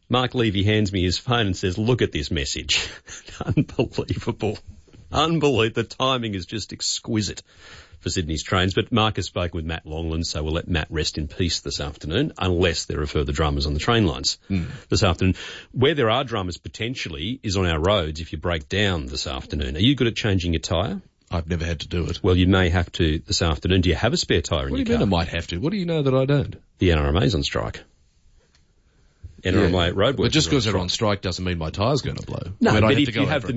Mark Levy hands me his phone and says, look at this message. Unbelievable. The timing is just exquisite for Sydney's trains. But Mark has spoken with Matt Longland, so we'll let Matt rest in peace this afternoon, unless there are further dramas on the train lines this afternoon. Where there are dramas potentially is on our roads if you break down this afternoon. Are you good at changing your tyre? I've never had to do it. Well, you may have to this afternoon. Do you have a spare tyre in your car? What do you mean I might have to? What do you know that I don't? The NRMA's on strike. NRMA roadworks. But just because they're on strike doesn't mean my tyre's going to blow. No, I mean, but if you have the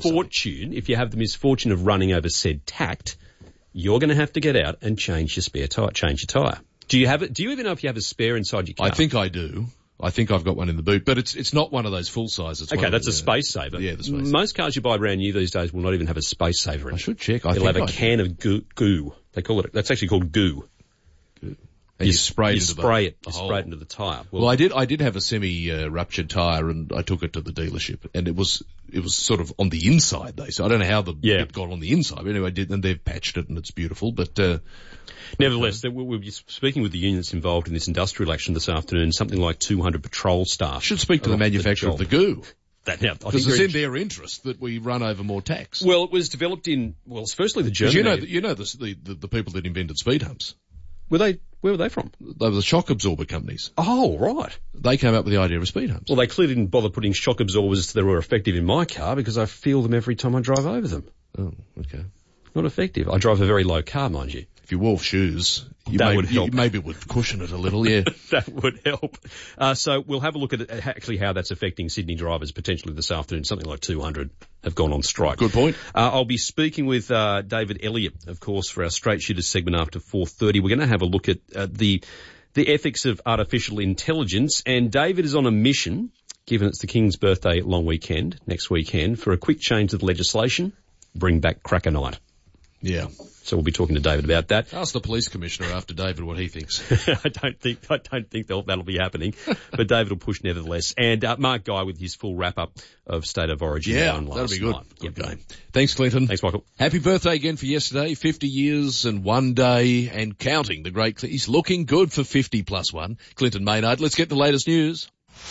misfortune of running over said tact, you're going to have to get out and change your spare tyre, change your tyre. Do you have it? Do you even know if you have a spare inside your car? I think I do. I think I've got one in the boot, but it's not one of those full sizes. Okay, that's a space saver. Yeah, the space. Most cars you buy brand new these days will not even have a space saver in it. I should check. It'll have a can of goo. They call it. That's actually called goo. And you spray it into the tyre. Well, I did have a semi-ruptured tyre, and I took it to the dealership, and it was sort of on the inside, they said. I don't know how it got on the inside, but anyway, and they've patched it, and it's beautiful, but... Nevertheless, we'll be speaking with the unions involved in this industrial action this afternoon, something like 200 patrol staff. Should speak to the manufacturer of the goo. Because it's in their interest that we run over more tax. Well, it was developed firstly the German... You know the people that invented speed humps. Where were they from? They were the shock absorber companies. Oh, right. They came up with the idea of speed humps. Well, they clearly didn't bother putting shock absorbers that were effective in my car because I feel them every time I drive over them. Oh, okay. Not effective. I drive a very low car, mind you. If you wore shoes, maybe would cushion it a little, yeah. That would help. So we'll have a look at actually how that's affecting Sydney drivers potentially this afternoon. Something like 200 have gone on strike. Good point. I'll be speaking with David Elliott, of course, for our Straight Shooters segment after 4:30. We're going to have a look at the ethics of artificial intelligence. And David is on a mission, given it's the King's birthday long weekend, next weekend, for a quick change of the legislation, bring back cracker night. Yeah. So we'll be talking to David about that. Ask the police commissioner after David what he thinks. I don't think that'll be happening, but David will push nevertheless. And Mark Guy with his full wrap up of State of Origin. Yeah, that'll be good. Night. Good game. Thanks, Clinton. Thanks, Michael. Happy birthday again for yesterday. 50 years and 1 day and counting. The great, he's looking good for 50 plus 1. Clinton Maynard. Let's get the latest news.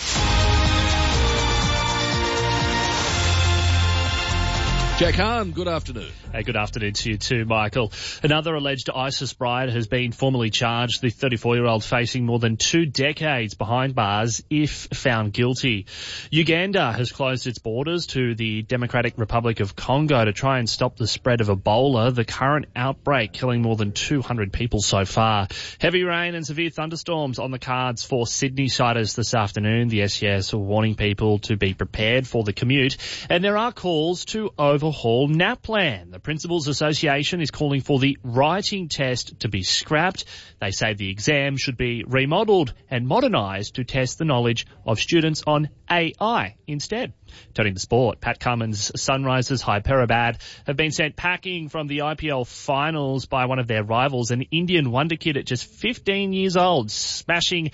Jack Hahn, good afternoon. Hey, good afternoon to you too, Michael. Another alleged ISIS bride has been formally charged. The 34-year-old facing more than 2 decades behind bars if found guilty. Uganda has closed its borders to the Democratic Republic of Congo to try and stop the spread of Ebola, the current outbreak killing more than 200 people so far. Heavy rain and severe thunderstorms on the cards for Sydney-siders this afternoon. The SES are warning people to be prepared for the commute. And there are calls to overhaul NAPLAN. The Principals Association is calling for the writing test to be scrapped. They say the exam should be remodelled and modernised to test the knowledge of students on AI instead. Turning to sport, Pat Cummins' Sunrisers Hyderabad have been sent packing from the IPL finals by one of their rivals, an Indian wonder kid at just 15 years old, smashing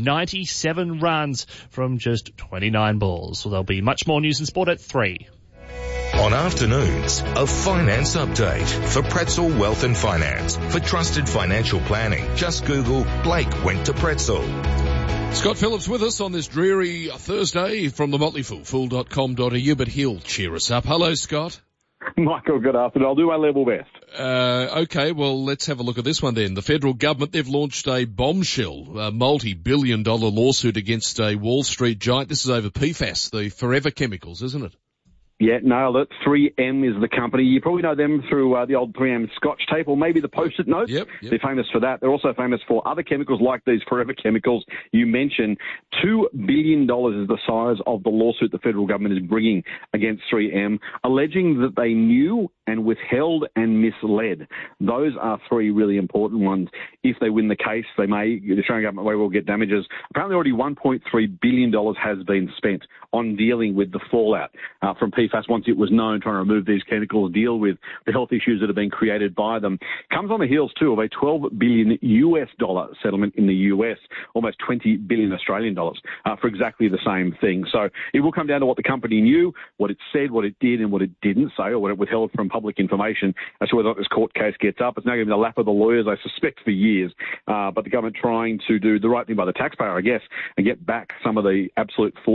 97 runs from just 29 balls. So there'll be much more news and sport at 3. On afternoons, a finance update for Pretzel Wealth and Finance. For trusted financial planning, just Google Blake went to Pretzel. Scott Phillips with us on this dreary Thursday from the Motley Fool, fool.com.au, but he'll cheer us up. Hello, Scott. Michael, good afternoon. I'll do my level best. Okay, well, let's have a look at this one then. The federal government, they've launched a bombshell, a multi-billion-dollar lawsuit against a Wall Street giant. This is over PFAS, the forever chemicals, isn't it? Yeah, nailed it. 3M is the company. You probably know them through the old 3M Scotch tape or maybe the Post-it notes. Yep. They're famous for that. They're also famous for other chemicals like these forever chemicals you mentioned. $2 billion is the size of the lawsuit the federal government is bringing against 3M, alleging that they knew and withheld and misled. Those are 3 really important ones. If they win the case, the Australian government will get damages. Apparently already $1.3 billion has been spent on dealing with the fallout from PFAS once it was known, trying to remove these chemicals, deal with the health issues that have been created by them. Comes on the heels, too, of a $12 billion US settlement in the US, almost 20 billion Australian dollars for exactly the same thing. So it will come down to what the company knew, what it said, what it did, and what it didn't say, or what it withheld from public information as to whether or not this court case gets up. It's now going to be the lap of the lawyers, I suspect, for years. But the government trying to do the right thing by the taxpayer, I guess, and get back some of the absolute